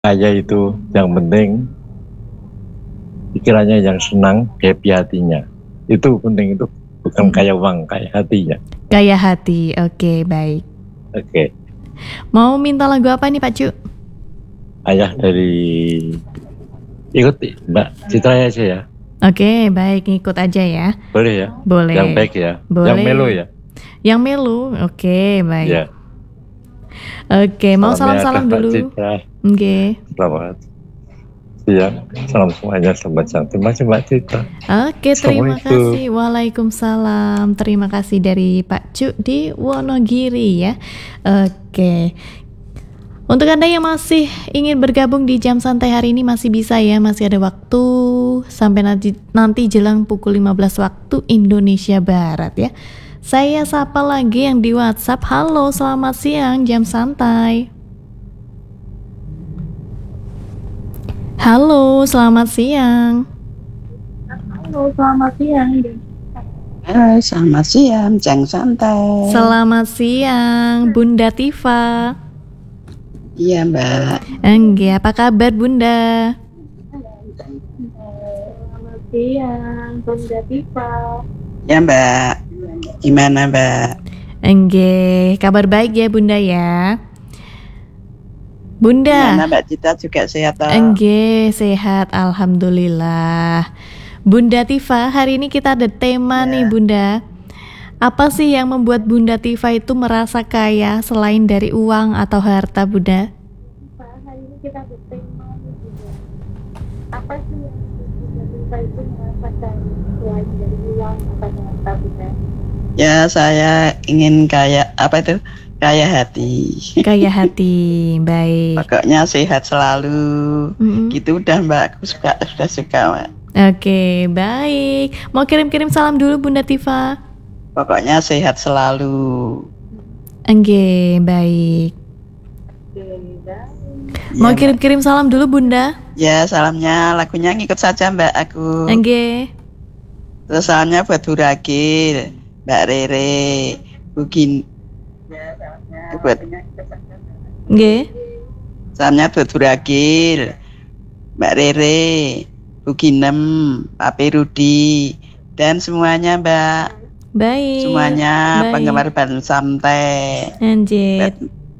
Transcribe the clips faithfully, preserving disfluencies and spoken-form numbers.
Kaya itu yang penting pikirannya yang senang, happy hatinya. Itu penting, itu bukan Hmm. kaya uang, kaya hatinya. Kaya hati, oke baik. Oke. Mau minta lagu apa nih Pak Cu? Ayah dari ikut Mbak Citra aja ya. Oke baik, ngikut aja ya. Boleh ya? Boleh. Yang baik ya. Boleh. Yang melo ya. Yang melu, oke baik. Ya. Oke, mau salam-salam Mbak dulu. Citra. Oke. Selamat siang, salam semuanya, selamat siang. Terima kasih Mbak Citra. Oke, terima kasih. Waalaikumsalam. Terima kasih dari Pak Cu di Wonogiri ya. Oke. Untuk Anda yang masih ingin bergabung di Jam Santai hari ini masih bisa ya, masih ada waktu sampai nanti nanti jelang pukul lima belas waktu Indonesia Barat ya. Saya sapa lagi yang di WhatsApp. Halo, selamat siang Jam Santai. Halo, selamat siang. Halo, selamat siang. Halo, selamat siang, Jam Santai. Selamat siang, Bunda Tifa. Iya, Mbak. Enggak, apa kabar Bunda? Selamat siang, Bunda Tifa. Ya, Mbak. Gimana, Mbak? Enggak, kabar baik ya Bunda ya. Bunda. Gimana Mbak Cita juga sehat toh? Enggak, sehat, alhamdulillah. Bunda Tifa, hari ini kita ada tema ya. nih Bunda. Apa sih yang membuat Bunda Tifa itu merasa kaya selain dari uang atau harta Bunda? Hari ini kita ada tema nih Bunda. Apa sih yang membuat Bunda Tifa itu merasa kaya selain dari uang atau harta Bunda? Ya, saya ingin kaya, apa itu? Kaya hati. Kaya hati, baik. Pokoknya sehat selalu. Mm-hmm. Gitu udah Mbak, aku suka, sudah suka Mbak. Oke, baik. Mau kirim-kirim salam dulu Bunda Tifa? Pokoknya sehat selalu. Oke, baik. Ya, Mau kirim-kirim salam dulu Bunda? Ya, salamnya lagunya ngikut saja Mbak aku. Oke. Terus salamnya buat Bu Ragil, Mbak Rere, Bugin. Buat Oke. Salamnya buat Bu Ragil, Mbak Rere, Bu Ginem, Pak Rudi, dan semuanya Mbak. Baik. Semuanya baik. penggemar Jam Santai. Anjir.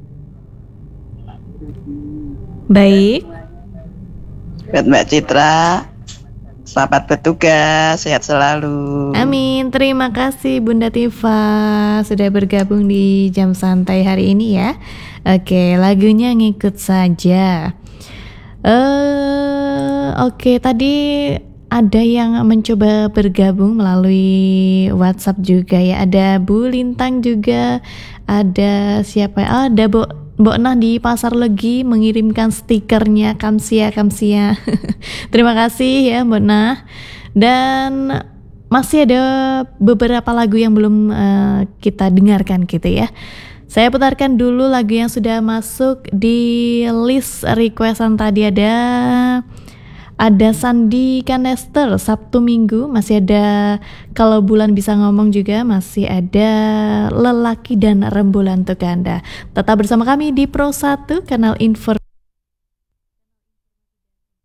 Baik. Buat Mbak Citra, selamat bertugas, sehat selalu. Amin. Terima kasih Bunda Tifa sudah bergabung di Jam Santai hari ini ya. Oke, lagunya ngikut saja. Eh, uh, oke, tadi ada yang mencoba bergabung melalui WhatsApp juga ya. Ada Bu Lintang juga. Ada siapa? Ah, ada Bo Mbok Nah di Pasar Legi mengirimkan stikernya Kamsia Kamsia. Terima kasih ya Mbok Nah. Dan masih ada beberapa lagu yang belum uh, kita dengarkan gitu ya. Saya putarkan dulu lagu yang sudah masuk di list requestan tadi. Ada Ada Sandi Kanester, Sabtu Minggu, masih ada Kalau Bulan Bisa Ngomong juga, masih ada Lelaki dan Rembulan untuk Anda. Tetap bersama kami di Pro satu, kanal Info.